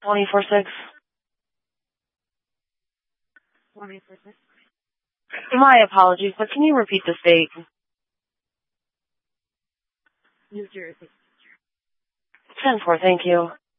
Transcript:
24/6. 24/6. My apologies, but can you repeat the state? New Jersey. 10-4, thank you.